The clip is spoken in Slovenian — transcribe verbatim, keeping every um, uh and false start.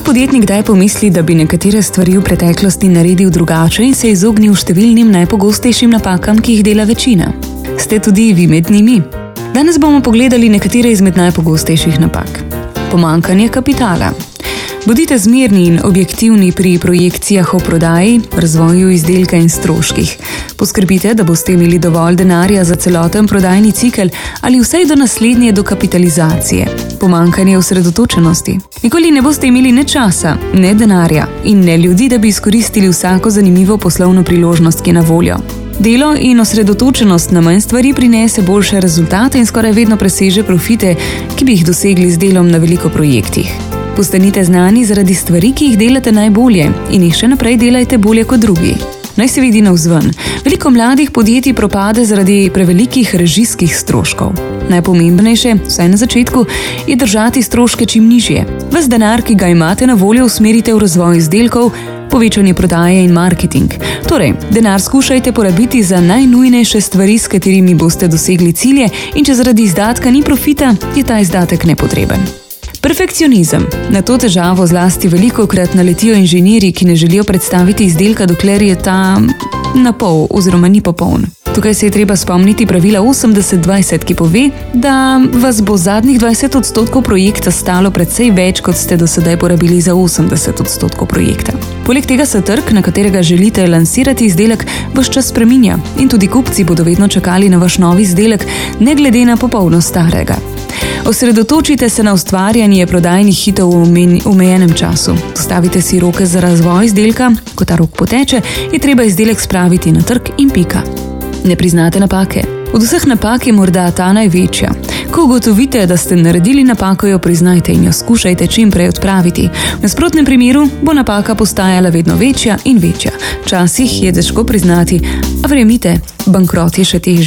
podjetnik kdaj pomisli, da bi nekatere stvari v preteklosti naredil drugače in se izognil številnim najpogostejšim napakam, ki jih dela večina? Ste tudi vi med njimi? Danes bomo pogledali nekatere izmed najpogostejših napak. Pomanjkanje kapitala. Bodite zmerni in objektivni pri projekcijah o prodaji, razvoju izdelka in stroških. Poskrbite, da boste imeli dovolj denarja za celoten prodajni cikel ali vsaj do naslednje dokapitalizacije. Pomanjkanje osredotočenosti. Nikoli ne boste imeli ne časa, ne denarja in ne ljudi, da bi izkoristili vsako zanimivo poslovno priložnost, ki je na voljo. Delo in osredotočenost na manj stvari prinese boljše rezultate in skoraj vedno preseže profite, ki bi jih dosegli z delom na veliko projektih. Postanite znani zaradi stvari, ki jih delate najbolje in jih še naprej delajte bolje kot drugi. Naj se vidi navzven. Veliko mladih podjetij propade zaradi prevelikih režijskih stroškov. Najpomembnejše, vsaj na začetku, je držati stroške čim nižje. Ves denar, ki ga imate na voljo, usmerite v razvoj izdelkov, povečanje prodaje in marketing. Torej, denar skušajte porabiti za najnujnejše stvari, s katerimi boste dosegli cilje, in če zaradi izdatka ni profita, je ta izdatek nepotreben. Perfekcionizem. Na to težavo zlasti velikokrat naletijo inženirji, ki ne želijo predstaviti izdelka, dokler je ta na pol oziroma ni popoln. Tukaj se je treba spomniti pravila osemdeset dvajset, ki pove, da vas bo zadnjih dvajset odstotkov projekta stalo precej več, kot ste do sedaj porabili za osemdeset odstotkov projekta. Poleg tega se trg, na katerega želite lansirati izdelek, ves čas spreminja in tudi kupci bodo vedno čakali na vaš novi izdelek, ne glede na popolnost starega. Osredotočite se na ustvarjanje prodajnih hitov v omejenem času. Postavite si roke za razvoj izdelka, ko ta rok poteče, je treba izdelek spraviti na trg in pika. Ne priznate napake. Od vseh napak je morda ta največja. Ko ugotovite, da ste naredili napako, jo priznajte in jo skušajte čim prej odpraviti. V nasprotnem primeru bo napaka postajala vedno večja in večja. Včasih je težko priznati, a verjemite, bankrot je še težji.